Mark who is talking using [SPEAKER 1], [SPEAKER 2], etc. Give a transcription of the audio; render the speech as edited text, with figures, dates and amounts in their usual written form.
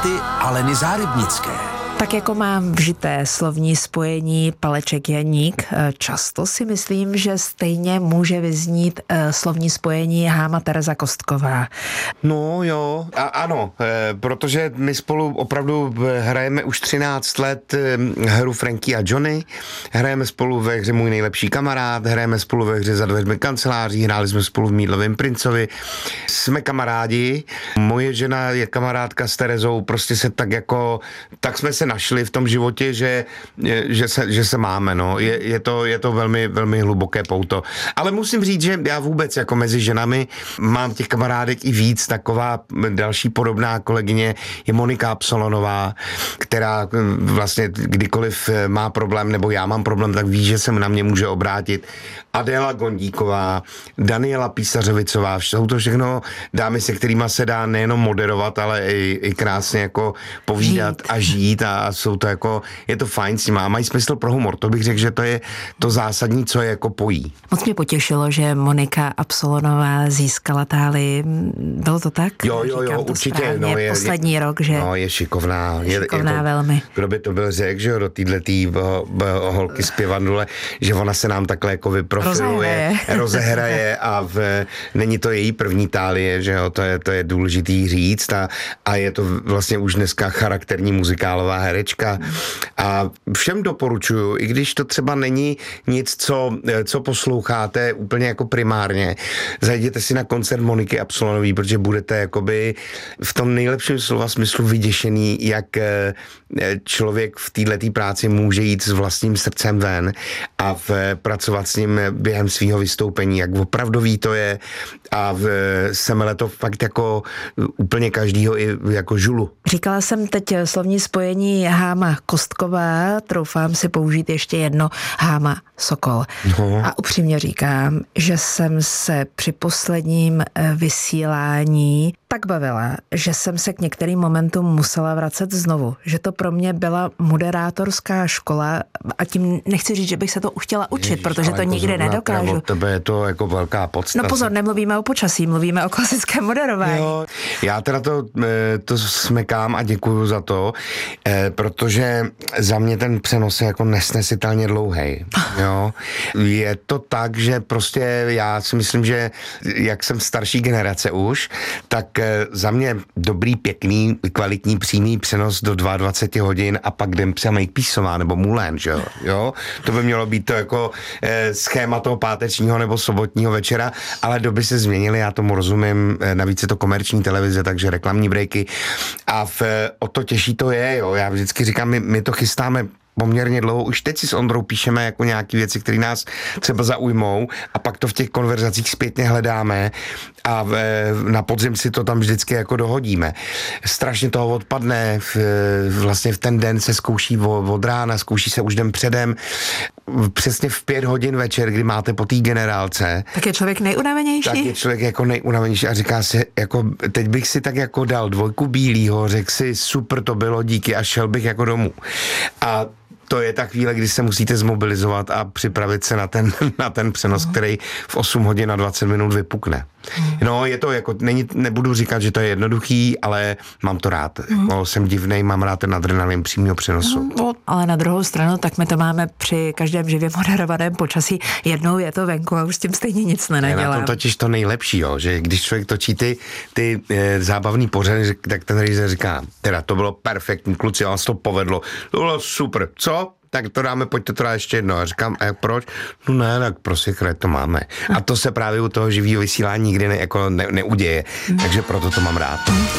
[SPEAKER 1] Aleny Zárybnické.
[SPEAKER 2] Tak jako mám vžité slovní spojení Paleček Janík, často si myslím, že stejně může vyznít slovní spojení Háma Tereza Kostková.
[SPEAKER 3] No jo, ano, protože my spolu opravdu hrajeme už 13 let hru Frankie a Johnny, hrajeme spolu ve hře Můj nejlepší kamarád, hrajeme spolu ve hře Za dveřmi kanceláří, hráli jsme spolu v Mídlovém princovi, jsme kamarádi, moje žena je kamarádka s Terezou, prostě se tak jsme se našli v tom životě, že se máme, no. Je to velmi, velmi hluboké pouto. Ale musím říct, že já vůbec jako mezi ženami mám těch kamarádek i víc. Taková další podobná kolegyně je Monika Absolonová, která vlastně kdykoliv má problém, nebo já mám problém, tak ví, že se na mě může obrátit. Adéla Gondíková, Daniela Písařovicová, jsou to všechno dámy, se kterýma se dá nejenom moderovat, ale i krásně jako povídat a žít a jsou to jako, je to fajn s nima a mají smysl pro humor. To bych řekl, že to je to zásadní, co je jako pojí.
[SPEAKER 2] Moc mě potěšilo, že Monika Absolonová získala Tálii. Bylo to tak?
[SPEAKER 3] Jo, určitě.
[SPEAKER 2] No, poslední rok, že?
[SPEAKER 3] No, je šikovná.
[SPEAKER 2] Šikovná velmi.
[SPEAKER 3] Kdo by to byl řekl, že jo, do téhletý holky zpěvandule, že ona se nám takhle jako vyprofiluje, rozehraje a není to její první Tálie, že jo, to je důležitý říct a je to vlastně už dneska charakterní muzikálová herečka a všem doporučuju, i když to třeba není nic, co posloucháte úplně jako primárně, zajděte si na koncert Moniky Absolonové, protože budete jakoby v tom nejlepším slova smyslu vyděšený, jak člověk v této práci může jít s vlastním srdcem ven a pracovat s ním během svého vystoupení, jak opravdový to je a semele to fakt jako úplně každýho i jako žulu.
[SPEAKER 2] Říkala jsem teď slovní spojení Háma Kostková, troufám si použít ještě jedno Háma Sokol. No. A upřímně říkám, že jsem se při posledním vysílání tak bavila, že jsem se k některým momentům musela vracet znovu. Že to pro mě byla moderátorská škola a tím nechci říct, že bych se to chtěla učit, protože to nikdy nedokážu.
[SPEAKER 3] Od tebe je to jako velká podstata.
[SPEAKER 2] No pozor, nemluvíme o počasí, mluvíme o klasickém moderování. Jo,
[SPEAKER 3] já teda to smekám a děkuju za to, protože za mě ten přenos je jako nesnesitelně dlouhej. Jo. Je to tak, že prostě já si myslím, že jak jsem starší generace už, tak za mě dobrý, pěkný, kvalitní, přímý přenos do 22 hodin a pak jdem třeba Makepeaceová nebo Moulin, že jo? To by mělo být to jako schéma toho pátečního nebo sobotního večera, ale doby se změnily, já tomu rozumím, navíc je to komerční televize, takže reklamní breaky a o to těžší to je, jo? Já vždycky říkám, my to chystáme poměrně dlouho. Už teď si s Ondrou píšeme jako nějaké věci, které nás třeba zaujmou a pak to v těch konverzacích zpětně hledáme a na podzim si to tam vždycky jako dohodíme. Strašně toho odpadne, vlastně v ten den se zkouší od rána, zkouší se už den předem. Přesně v 5 hodin večer, kdy máte po té generálce.
[SPEAKER 2] Tak je člověk nejunavenější?
[SPEAKER 3] Tak je člověk jako nejunavenější a říká si, jako teď bych si tak jako dal 2 bílýho, řekl si super to bylo, díky a šel bych jako domů. A to je ta chvíle, kdy se musíte zmobilizovat a připravit se na ten přenos, který v 8 hodin a 20 minut vypukne. No, je to jako, nebudu říkat, že to je jednoduchý, ale mám to rád. Jsem divnej, mám rád ten adrenalin přímého přenosu.
[SPEAKER 2] Ale na druhou stranu, tak my to máme při každém živě moderovaném počasí. Jednou je to venku a už s tím stejně nic nenadělám.
[SPEAKER 3] Je na tom totiž to nejlepší, jo, že když člověk točí ty zábavný pořady, tak ten režisér říká, teda to bylo perfektní, kluci, vám se to povedlo, to bylo super, co? Tak to dáme, pojďte to dát ještě jedno. A říkám, a proč? No ne, tak prostě to máme. A to se právě u toho živého vysílání nikdy neuděje. Takže proto to mám rád.